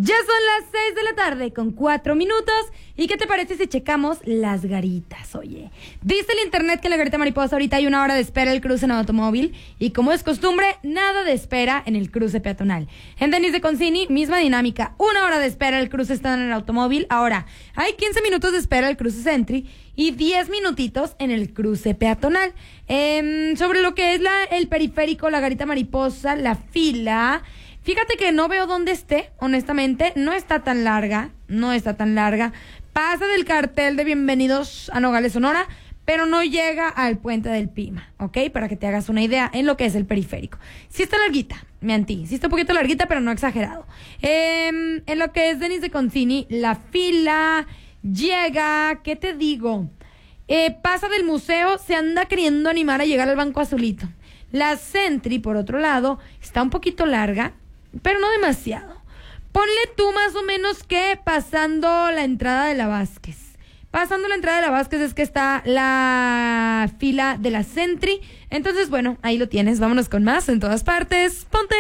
Ya son las 6 de la tarde con 4 minutos. ¿Y qué te parece si checamos las garitas? Oye, dice el internet que en la garita mariposa ahorita hay 1 hora de espera el cruce en automóvil. Y como es costumbre, nada de espera en el cruce peatonal. En Denis de Concini, misma dinámica. 1 hora de espera el cruce está en el automóvil. Ahora, hay 15 minutos de espera el cruce Sentry y 10 minutitos en el cruce peatonal. Sobre lo que es el periférico, la garita mariposa, la fila... Fíjate que no veo dónde esté, honestamente, no está tan larga. Pasa del cartel de Bienvenidos a Nogales, Sonora, pero no llega al Puente del Pima, ¿ok? Para que te hagas una idea en lo que es el periférico. Sí está larguita, sí está un poquito larguita, pero no exagerado. En lo que es Denis de Concini, la fila llega, ¿qué te digo? Pasa del museo, se anda queriendo animar a llegar al Banco Azulito. La Sentry, por otro lado, está un poquito larga, pero no demasiado. Ponle tú más o menos que pasando la entrada de la Vázquez. Pasando la entrada de la Vázquez es que está la fila de la Sentry. Entonces, bueno, ahí lo tienes. Vámonos con más en todas partes. Ponte.